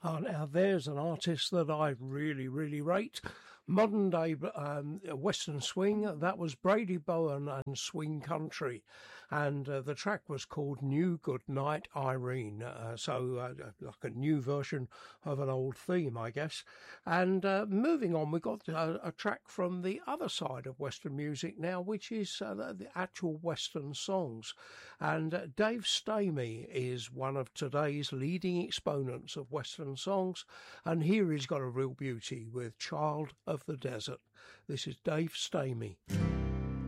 Now there's an artist that I really, really rate. Modern day Western swing. That was Brady Bowen and Swing Country, and the track was called New Good Night Irene. Like a new version of an old theme, I guess. And moving on, we got a track from the other side of Western music now, which is the actual Western songs. And Dave Stamey is one of today's leading exponents of Western songs, and here he's got a real beauty with Child of the Desert. This is Dave Stamey.